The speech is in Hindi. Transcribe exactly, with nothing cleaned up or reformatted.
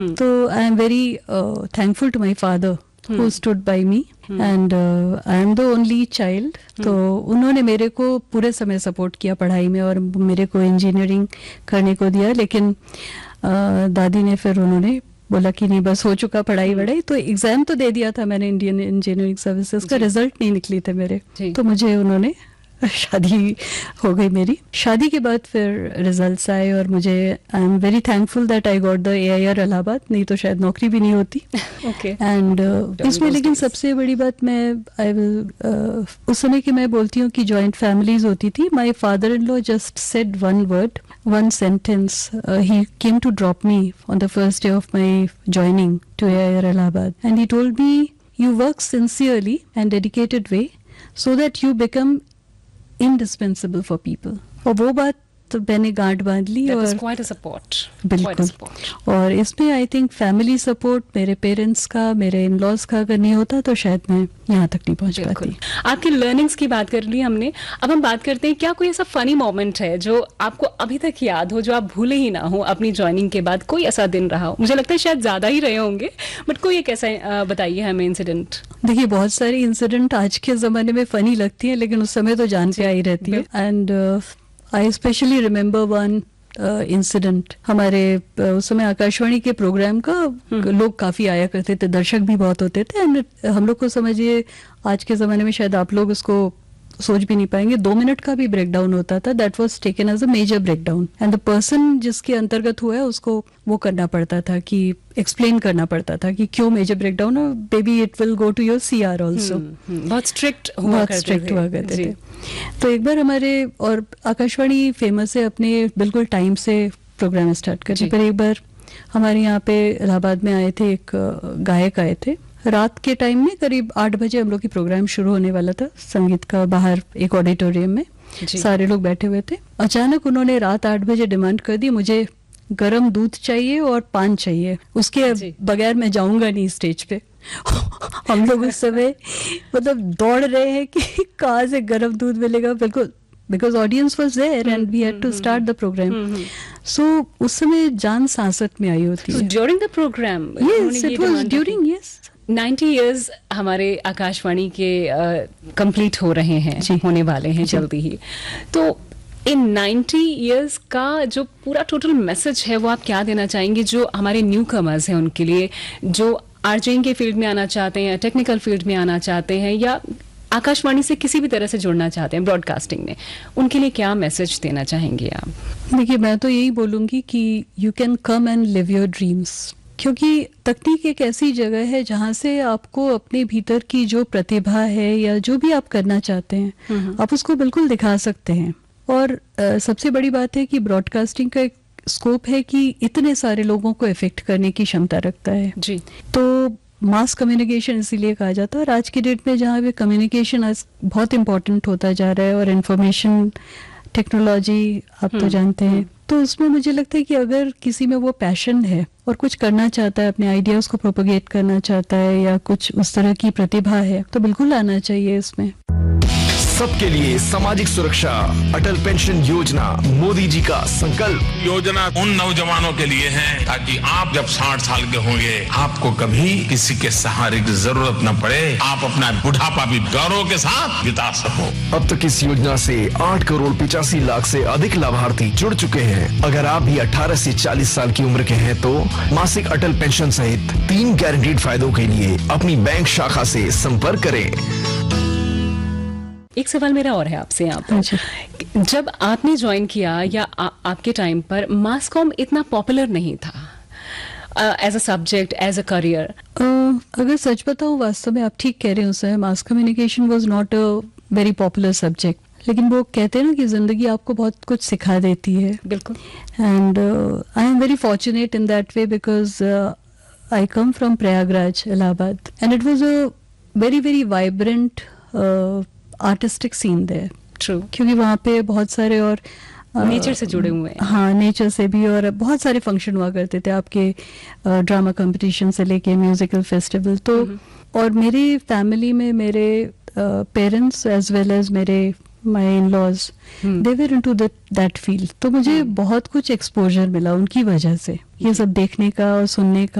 तो I am very thankful to my father who stood by me and uh, I am the only child. तो उन्होंने मेरे को पूरे समय सपोर्ट किया पढ़ाई में और मेरे को इंजीनियरिंग करने को दिया, लेकिन uh, दादी ने फिर उन्होंने बोला कि नहीं बस हो चुका पढ़ाई वढ़ाई। तो एग्जाम तो दे दिया था मैंने इंडियन इंजीनियरिंग सर्विसेज का, रिजल्ट नहीं निकली थे मेरे, तो मुझे उन्होंने शादी हो गई मेरी। शादी के बाद फिर रिजल्ट्स आए और मुझे I am very thankful that I got the A I R Allahabad, नहीं तो शायद नौकरी भी नहीं होती। ओके एंड इसमें लेकिन सबसे बड़ी बात मैं आई विल uh, उस समय की मैं बोलती हूँ कि जॉइंट फैमिलीज होती थी। My father in law just said one word, one sentence, he came to drop me on the first day of my joining two A I R Allahabad and he told me you work sincerely and dedicated way so that you become indispensable for people। और वो बात तो मैंने गांठ बांध ली। That और is quite a support. बिल्कुल Quite a support. और इसमें आई थिंक फैमिली सपोर्ट मेरे पेरेंट्स का, मेरे इन लॉज का अगर नहीं होता तो शायद मैं यहाँ तक नहीं पहुँच पाती। आपकी लर्निंग्स की बात कर ली हमने, अब हम बात करते हैं क्या कोई ऐसा फनी मोमेंट है जो आपको अभी तक याद हो, जो आप भूले ही ना हो अपनी ज्वाइनिंग के बाद? कोई ऐसा दिन रहा हो, मुझे लगता है शायद ज्यादा ही रहे होंगे, बट कोई एक ऐसा बताइए हमें इंसिडेंट। देखिए बहुत सारे इंसिडेंट आज के जमाने में फनी लगती है, लेकिन उस समय तो जान पे आई रहती है। And I specially remember one incident. हमारे uh, उस समय आकाशवाणी के प्रोग्राम का लोग काफी आया करते थे, दर्शक भी बहुत होते थे। एंड हम लोग को समझिए आज के जमाने में शायद आप लोग उसको सोच भी नहीं पाएंगे, दो मिनट का भी ब्रेक डाउन होता था। That was taken as a major break down and the person जिसके अंतर्गत हुआ है उसको वो करना पड़ता था कि एक्सप्लेन करना पड़ता था कि क्यों मेजर ब्रेक डाउन, और baby it will go to your C R also. बहुत स्ट्रिक्ट हुआ बहुत स्ट्रिक्ट हुआ करते थे। तो एक बार हमारे, और आकाशवाणी फेमस है अपने बिल्कुल टाइम से प्रोग्राम स्टार्ट करने पर, एक बार हमारे यहाँ पे इलाहाबाद में आए थे, एक गायक आए थे रात के टाइम में, करीब आठ बजे हम लोग की प्रोग्राम शुरू होने वाला था संगीत का, बाहर एक ऑडिटोरियम में सारे लोग बैठे हुए थे। अचानक उन्होंने रात आठ बजे डिमांड कर दी मुझे गरम दूध चाहिए और पान चाहिए, उसके बगैर मैं जाऊंगा नहीं स्टेज पे। हम लोग उस समय मतलब दौड़ रहे हैं कि कहाँ से गरम दूध मिलेगा, बिल्कुल because audience was there and we had to start the program. So उस समय जान सांसत में आई होती है। During the program? Yes, it was during, yes. Ninety years हमारे आकाशवाणी के कंप्लीट uh, हो रहे हैं, होने वाले हैं जल्दी ही। तो इन नाइन्टी इयर्स का जो पूरा टोटल मैसेज है वो आप क्या देना चाहेंगे जो हमारे न्यू कमर्स हैं उनके लिए, जो आरजेइंग के फील्ड में आना चाहते हैं, टेक्निकल फील्ड में आना चाहते हैं, या आकाशवाणी से किसी भी तरह से जुड़ना चाहते हैं ब्रॉडकास्टिंग में, उनके लिए क्या मैसेज देना चाहेंगे आप? देखिए मैं तो यही बोलूंगी कि you can come and live your dreams, क्योंकि तकनीक एक ऐसी जगह है जहाँ से आपको अपने भीतर की जो प्रतिभा है या जो भी आप करना चाहते हैं आप उसको बिल्कुल दिखा सकते हैं। और आ, सबसे बड़ी बात है कि ब्रॉडकास्टिंग का एक स्कोप है कि इतने सारे लोगों को इफेक्ट करने की क्षमता रखता है जी। तो मास कम्युनिकेशन इसीलिए कहा जाता है, और आज की डेट में जहाँ पे कम्युनिकेशन बहुत इम्पोर्टेंट होता जा रहा है और इंफॉर्मेशन टेक्नोलॉजी आप तो जानते हैं, तो उसमें मुझे लगता है कि अगर किसी में वो पैशन है और कुछ करना चाहता है, अपने आइडियाज को प्रोपोगेट करना चाहता है या कुछ उस तरह की प्रतिभा है, तो बिल्कुल आना चाहिए इसमें। सबके लिए सामाजिक सुरक्षा, अटल पेंशन योजना मोदी जी का संकल्प। योजना उन नौजवानों के लिए है ताकि आप जब साठ साल के होंगे आपको कभी किसी के सहारे की जरूरत न पड़े, आप अपना बुढ़ापा भी गौरव के साथ बिता सको। अब तक इस योजना से आठ करोड़ पिचासी लाख से अधिक लाभार्थी जुड़ चुके हैं। अगर आप भी अठारह से चालीस साल की उम्र के हैं तो मासिक अटल पेंशन सहित तीन गारंटीड फायदों के लिए अपनी बैंक शाखा से संपर्क करें। एक सवाल मेरा और है आपसे यहाँ पर, जब आपने ज्वाइन किया या आ, आपके टाइम पर मास कॉम इतना पॉपुलर नहीं था as a subject, as a career? अगर सच बताऊं, वास्तव में आप ठीक कह रहे हो sir, mass communication was not a very popular subject, लेकिन वो कहते हैं ना कि जिंदगी आपको बहुत कुछ सिखा देती है। बिल्कुल। And I am very fortunate in that way because I come from Prayagraj, Allahabad, and it was a very very vibrant artistic scene there. True. क्योंकि वहाँ पे बहुत सारे और नेचर से जुड़े हुए हैं। हाँ, नेचर से भी, और बहुत सारे फंक्शन हुआ करते थे आपके, ड्रामा कंपटीशन से लेके म्यूजिकल फेस्टिवल। तो और मेरी फैमिली में मेरे पेरेंट्स एज वेल एज मेरे माई in laws, they were into that field. तो मुझे बहुत कुछ एक्सपोजर मिला उनकी वजह से, ये सब देखने का और सुनने का।